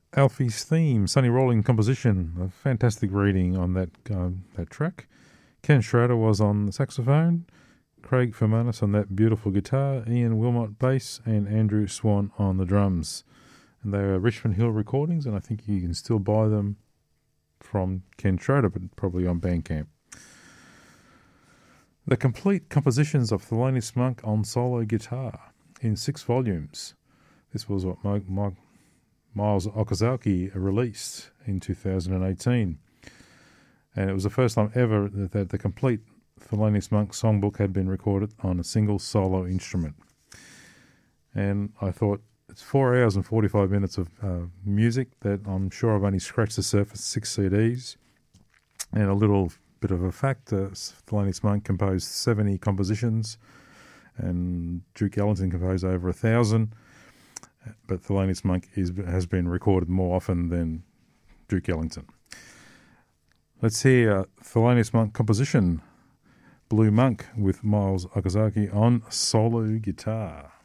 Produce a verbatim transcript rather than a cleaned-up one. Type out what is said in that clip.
Alfie's theme, Sonny Rolling composition, a fantastic reading on that um, that track. Ken Schrader was on the saxophone, Craig Fermanis on that beautiful guitar, Ian Wilmot bass, and Andrew Swan on the drums. And they are Richmond Hill recordings, and I think you can still buy them from Ken Schrader, but probably on Bandcamp. The complete compositions of Thelonious Monk on solo guitar in six volumes. This was what Mike, Mike, Miles Okazaki released in two thousand eighteen. And it was the first time ever that, that the complete Thelonious Monk songbook had been recorded on a single solo instrument. And I thought, it's four hours and forty-five minutes of uh, music that I'm sure I've only scratched the surface, six C Ds. And a little bit of a fact, uh, Thelonious Monk composed seventy compositions and Duke Ellington composed over a thousand. But Thelonious Monk is, has been recorded more often than Duke Ellington. Let's hear uh, Thelonious Monk composition, Blue Monk, with Miles Okazaki on solo guitar.